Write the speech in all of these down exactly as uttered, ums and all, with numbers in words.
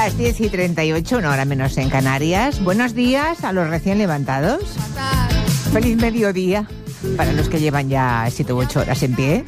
Las diez y treinta y ocho, una hora menos en Canarias. Buenos días a los recién levantados. Feliz mediodía para los que llevan ya siete u ocho horas en pie.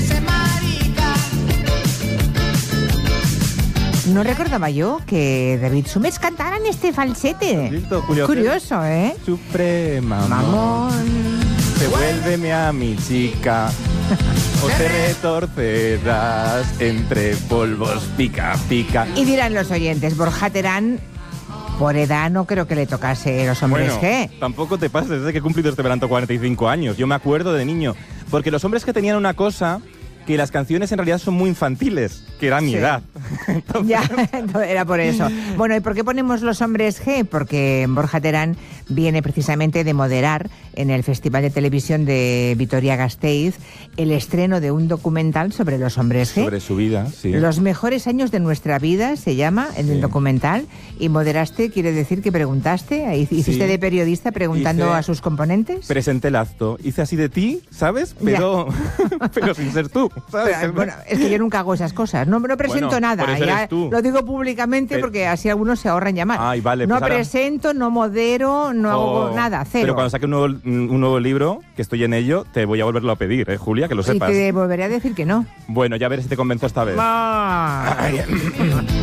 No recordaba yo que David Summers cantara en este falsete. ¿Listo? Curioso. Curioso, ¿eh? Suprema Mamón. Devuélveme a mi chica. O te retorcerás entre polvos pica, pica. Y dirán los oyentes, Borja Terán, por edad no creo que le tocase Los Hombres Bueno, G. tampoco te pases, desde que he cumplido este verano cuarenta y cinco años. Yo me acuerdo de niño. Porque Los Hombres G tenían una cosa, que las canciones en realidad son muy infantiles, que era mi Sí. edad. Entonces... Ya, era por eso. Bueno, ¿y por qué ponemos Los Hombres G? Porque Borja Terán viene precisamente de moderar en el Festival de Televisión de Vitoria-Gasteiz el estreno de un documental sobre los hombres G. Sobre su vida, sí. Los mejores años de nuestra vida se llama en el Sí. documental. Y moderaste, quiere decir que preguntaste, hiciste Sí. de periodista preguntando Hice- a sus componentes. Presenté el acto. Hice así de ti, ¿sabes? Pero, pero sin ser tú, ¿sabes? Pero, bueno, es que yo nunca hago esas cosas. No, no presento Bueno, nada. por eso Ya eres tú. lo digo públicamente Pero- porque así algunos se ahorran llamar. Ay, vale, no pues ahora- presento, no modero, no hago Oh, nada, cero. Pero cuando saque un nuevo, un nuevo libro, que estoy en ello, te voy a volverlo a pedir, ¿eh, Julia? Que lo Y sepas. te volveré a decir que no. Bueno, ya veré si te convenzo esta vez. Ah. Ay.